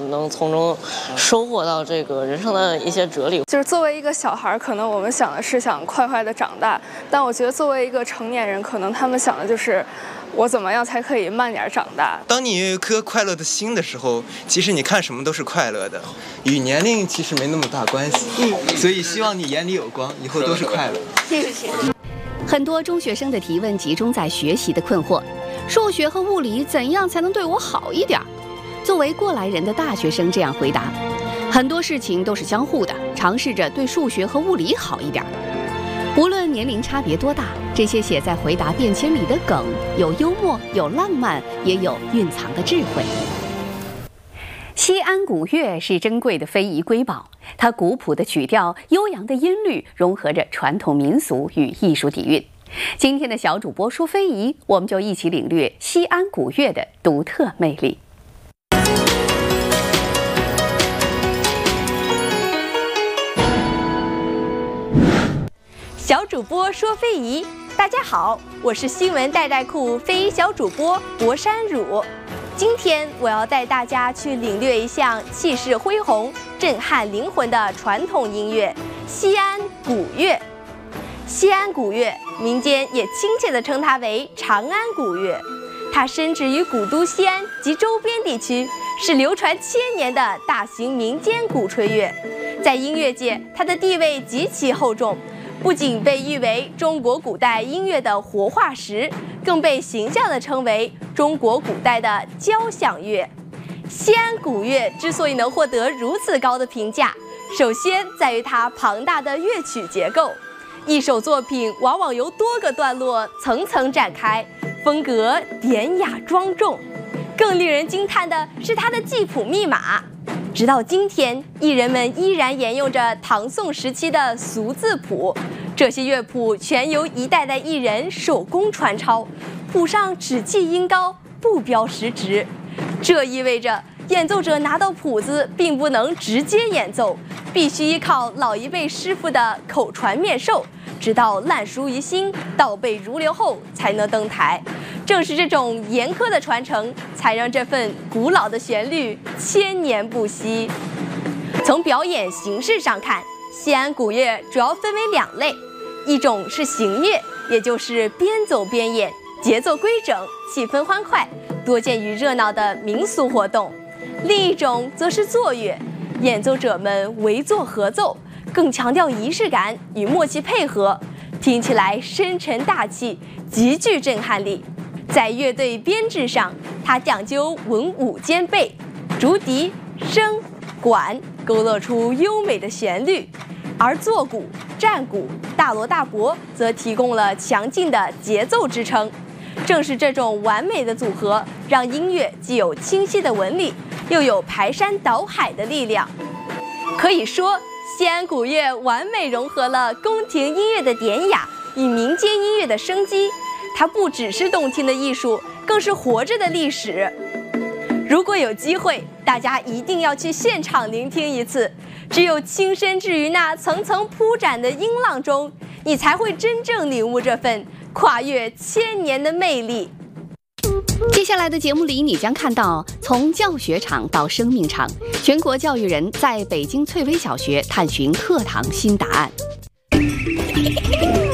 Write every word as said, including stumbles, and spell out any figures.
能从中收获到这个人生的一些哲理。 就是作为一个小孩，可能我们想的是想快快的长大，但我觉得作为一个成年人，可能他们想的就是我怎么样才可以慢点长大。 当你有一颗快乐的心的时候，其实你看什么都是快乐的，与年龄其实没那么大关系。嗯，所以希望你眼里有光，以后都是快乐。 谢谢。 很多中学生的提问集中在学习的困惑：数学和物理怎样才能对我好一点？作为过来人的大学生这样回答：很多事情都是相互的，尝试着对数学和物理好一点。无论年龄差别多大，这些写在回答便签里的梗，有幽默，有浪漫，也有蕴藏的智慧。西安古乐是珍贵的非遗瑰宝，它古朴的曲调、悠扬的音律，融合着传统民俗与艺术底蕴。今天的小主播说非遗，我们就一起领略西安古乐的独特魅力。 小主播说非遗，大家好，我是新闻带带库非遗小主播博山汝。今天我要带大家去领略一项气势恢宏、震撼灵魂的传统音乐——西安古乐。西安古乐，民间也亲切地称它为长安古乐。它深植于古都西安及周边地区，是流传千年的大型民间鼓吹乐。在音乐界，它的地位极其厚重。不仅被誉为中国古代音乐的活化石，更被形象地称为中国古代的交响乐。西安古乐之所以能获得如此高的评价，首先在于它庞大的乐曲结构。一首作品往往由多个段落层层展开，风格典雅庄重。更令人惊叹的是它的记谱密码。直到今天，艺人们依然沿用着唐宋时期的俗字谱，这些乐谱全由一代代艺人手工传抄，谱上只记音高，不标时值。这意味着演奏者拿到谱子并不能直接演奏，必须依靠老一辈师傅的口传面授，直到烂熟于心、倒背如流后才能登台。正是这种严苛的传承，才让这份古老的旋律千年不息。从表演形式上看，西安古乐主要分为两类，一种是行乐，也就是边走边演，节奏规整，气氛欢快，多见于热闹的民俗活动；另一种则是作乐，演奏者们围坐合奏，更强调仪式感与默契配合，听起来深沉大气，极具震撼力。在乐队编制上，它讲究文武兼备，竹笛、笙、管勾勒出优美的旋律，而坐鼓、战鼓、大锣大钹则提供了强劲的节奏支撑。正是这种完美的组合，让音乐既有清晰的纹理，又有排山倒海的力量。可以说，西安古乐完美融合了宫廷音乐的典雅与民间音乐的生机。它不只是动听的艺术，更是活着的历史。如果有机会，大家一定要去现场聆听一次。只有亲身置于那层层铺展的音浪中，你才会真正领悟这份跨越千年的魅力。 接下来的节目里，你将看到从教学场到生命场，全国教育人在北京翠微小学探寻课堂新答案。